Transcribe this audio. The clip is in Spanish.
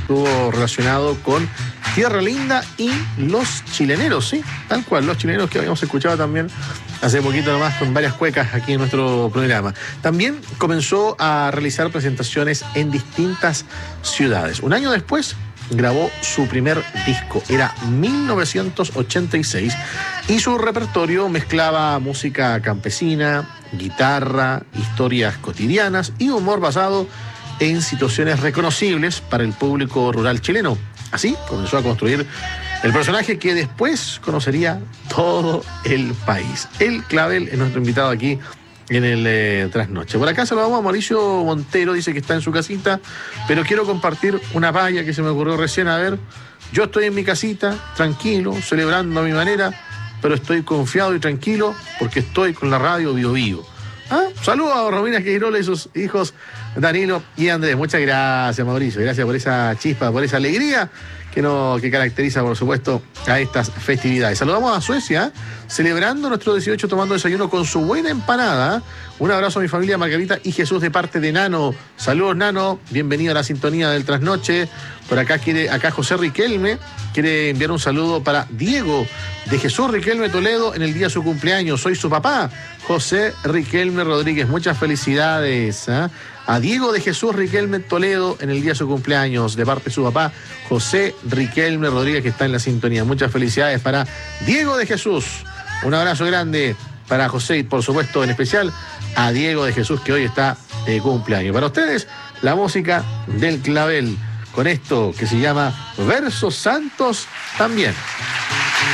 estuvo relacionado con Tierra Linda y Los Chileneros, ¿sí? Tal cual, Los Chileneros, que habíamos escuchado también hace poquito nomás con varias cuecas aquí en nuestro programa. También comenzó a realizar presentaciones en distintas ciudades. Un año después grabó su primer disco, era 1986, y su repertorio mezclaba música campesina, guitarra, historias cotidianas y humor basado en situaciones reconocibles para el público rural chileno. Así comenzó a construir el personaje que después conocería todo el país. El Clavel es nuestro invitado aquí en el Trasnoche. Por acá saludamos a Mauricio Montero, dice que está en su casita, pero quiero compartir una palla que se me ocurrió recién. A ver, yo estoy en mi casita, tranquilo, celebrando a mi manera, pero estoy confiado y tranquilo porque estoy con la radio Bio Bio. Saludos a Romina Queirola y sus hijos Danilo y Andrés. Muchas gracias, Mauricio. Gracias por esa chispa, por esa alegría que caracteriza, por supuesto, a estas festividades. Saludamos a Suecia, celebrando nuestro 18, tomando desayuno con su buena empanada. Un abrazo a mi familia Margarita y Jesús de parte de Nano. Saludos, Nano. Bienvenido a la sintonía del Trasnoche. Por acá José Riquelme quiere enviar un saludo para Diego de Jesús Riquelme Toledo en el día de su cumpleaños. Soy su papá, José Riquelme Rodríguez. Muchas felicidades a Diego de Jesús Riquelme Toledo en el día de su cumpleaños, de parte de su papá, José Riquelme Rodríguez, que está en la sintonía. Muchas felicidades para Diego de Jesús. Un abrazo grande para José y, por supuesto, en especial a Diego de Jesús, que hoy está de cumpleaños. Para ustedes, la música del Clavel, con esto que se llama Versos Santos también.